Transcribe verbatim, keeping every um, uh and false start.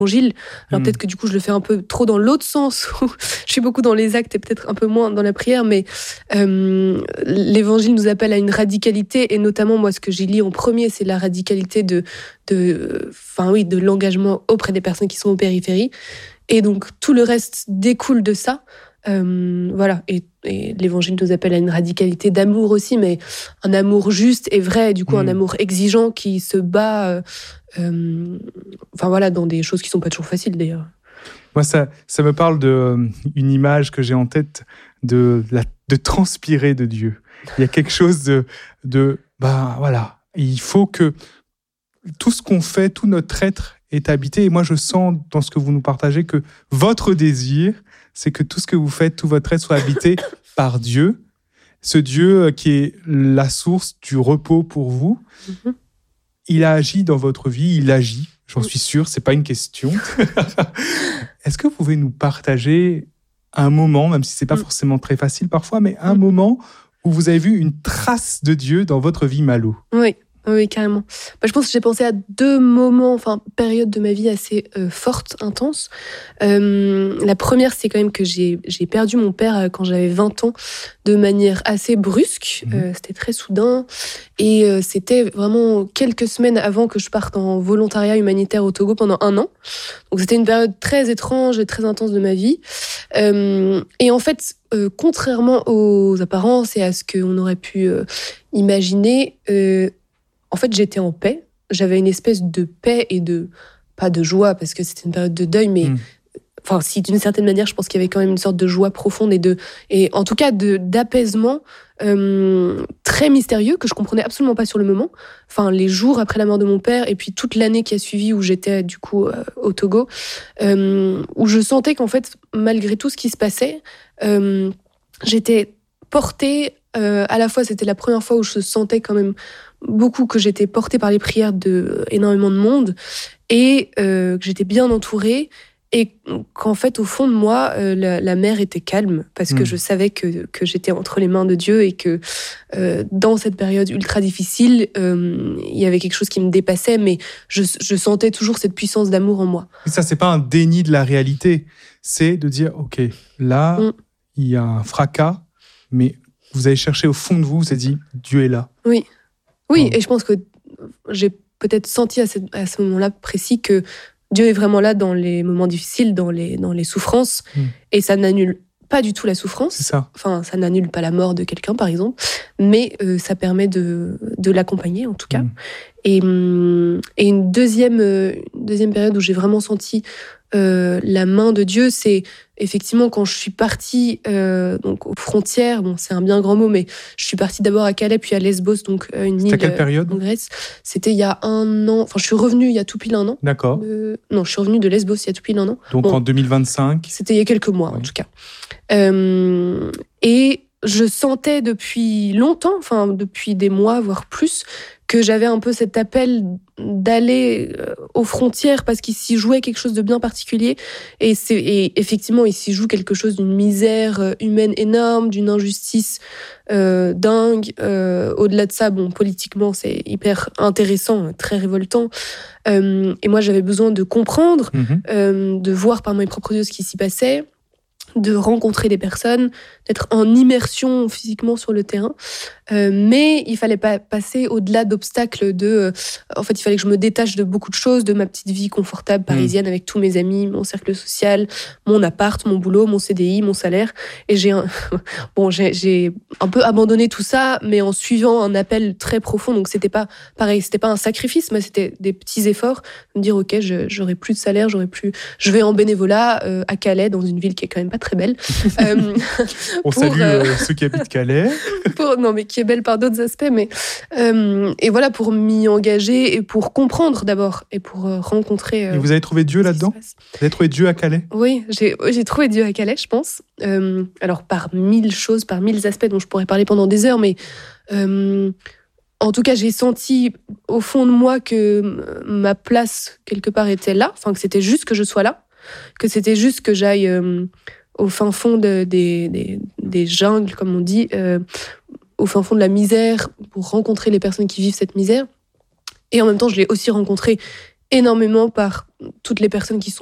l'évangile. Alors mmh. peut-être que du coup je le fais un peu trop dans l'autre sens, où je suis beaucoup dans les actes et peut-être un peu moins dans la prière, mais euh, l'évangile nous appelle à une radicalité, et notamment moi ce que j'ai lu en premier, c'est la radicalité de, de, enfin oui, de l'engagement auprès des personnes qui sont aux périphéries, et donc tout le reste découle de ça. Euh, voilà, et, et l'évangile nous appelle à une radicalité d'amour aussi, mais un amour juste et vrai, du coup mmh. un amour exigeant qui se bat, euh, euh, enfin voilà, dans des choses qui sont pas toujours faciles d'ailleurs. Moi, ça, ça me parle d'une image que j'ai en tête de, la, de transpirer de Dieu. Il y a quelque chose de, de bah voilà, il faut que tout ce qu'on fait, tout notre être est habité. Et moi, je sens dans ce que vous nous partagez que votre désir, c'est que tout ce que vous faites, tout votre être soit habité par Dieu, ce Dieu qui est la source du repos pour vous. Mm-hmm. Il a agi dans votre vie, il agit, j'en suis sûr, c'est pas une question. Est-ce que vous pouvez nous partager un moment, même si c'est pas mm. forcément très facile parfois, mais un mm. moment où vous avez vu une trace de Dieu dans votre vie, Malo? Oui. Oui, carrément. Bah, je pense que j'ai pensé à deux moments, enfin, périodes de ma vie assez euh, fortes, intenses. Euh, la première, c'est quand même que j'ai, j'ai perdu mon père quand j'avais vingt ans, de manière assez brusque. Mmh. Euh, c'était très soudain. Et euh, c'était vraiment quelques semaines avant que je parte en volontariat humanitaire au Togo pendant un an. Donc c'était une période très étrange et très intense de ma vie. Euh, et en fait, euh, contrairement aux apparences et à ce qu'on aurait pu euh, imaginer, euh, en fait, j'étais en paix. J'avais une espèce de paix et de... Pas de joie, parce que c'était une période de deuil, mais... Mmh. Enfin, si, d'une certaine manière, je pense qu'il y avait quand même une sorte de joie profonde et, de, et en tout cas de, d'apaisement euh, très mystérieux que je comprenais absolument pas sur le moment. Enfin, les jours après la mort de mon père et puis toute l'année qui a suivi où j'étais du coup euh, au Togo, euh, où je sentais qu'en fait, malgré tout ce qui se passait, euh, j'étais portée... Euh, à la fois, c'était la première fois où je sentais quand même beaucoup que j'étais portée par les prières de énormément de monde et euh, que j'étais bien entourée et qu'en fait, au fond de moi, euh, la, la mer était calme parce que mmh. je savais que, que j'étais entre les mains de Dieu et que euh, dans cette période ultra difficile, euh, il y avait quelque chose qui me dépassait, mais je, je sentais toujours cette puissance d'amour en moi. Et ça, c'est pas un déni de la réalité, c'est de dire, ok, là, mmh. il y a un fracas, mais vous avez cherché au fond de vous, vous avez dit, Dieu est là. Oui, oui, oh. Et je pense que j'ai peut-être senti à ce, à ce moment-là précis que Dieu est vraiment là dans les moments difficiles, dans les, dans les souffrances, mm. et ça n'annule pas du tout la souffrance. C'est ça. Enfin, ça n'annule pas la mort de quelqu'un, par exemple, mais euh, ça permet de, de l'accompagner, en tout cas. Mm. Et, et une deuxième, une deuxième période où j'ai vraiment senti euh, la main de Dieu, c'est effectivement quand je suis partie euh, donc aux frontières. Bon, c'est un bien grand mot, mais je suis partie d'abord à Calais, puis à Lesbos, donc euh, une île à quelle période en Grèce. C'était il y a un an. Enfin, je suis revenue il y a tout pile un an. D'accord. Euh, non, je suis revenue de Lesbos il y a tout pile un an. Donc bon, en deux mille vingt-cinq. C'était il y a quelques mois, oui. En tout cas. Euh, et je sentais depuis longtemps, enfin depuis des mois, voire plus, que j'avais un peu cet appel d'aller aux frontières parce qu'il s'y jouait quelque chose de bien particulier. Et, c'est, et effectivement, il s'y joue quelque chose d'une misère humaine énorme, d'une injustice euh, dingue. Euh, au-delà de ça, bon, politiquement, c'est hyper intéressant, très révoltant. Euh, et moi, j'avais besoin de comprendre, mm-hmm. euh, de voir par mes propres yeux ce qui s'y passait, de rencontrer des personnes, d'être en immersion physiquement sur le terrain. Euh, mais il fallait pas passer au-delà d'obstacles de... Euh, en fait, il fallait que je me détache de beaucoup de choses, de ma petite vie confortable parisienne mmh. avec tous mes amis, mon cercle social, mon appart, mon boulot, mon C D I, mon salaire. Et j'ai, un... bon, j'ai, j'ai un peu abandonné tout ça, mais en suivant un appel très profond. Donc, c'était pas pareil, c'était pas un sacrifice, mais c'était des petits efforts. De me dire, OK, je, j'aurai plus de salaire, j'aurai plus... Je vais en bénévolat euh, à Calais, dans une ville qui est quand même pas très belle. euh, On pour, salue euh, ceux qui habitent Calais. pour, non, mais qui est belle par d'autres aspects. Mais, euh, et voilà, pour m'y engager et pour comprendre d'abord et pour euh, rencontrer... Euh, et vous avez trouvé Dieu là-dedans ? Vous avez trouvé Dieu à Calais ? Oui, j'ai, j'ai trouvé Dieu à Calais, je pense. Euh, alors, par mille choses, par mille aspects dont je pourrais parler pendant des heures, mais... Euh, en tout cas, j'ai senti au fond de moi que ma place, quelque part, était là. Enfin, que c'était juste que je sois là. Que c'était juste que j'aille... Euh, au fin fond de, des, des, des jungles, comme on dit, euh, au fin fond de la misère, pour rencontrer les personnes qui vivent cette misère. Et en même temps, je l'ai aussi rencontré énormément par toutes les personnes qui sont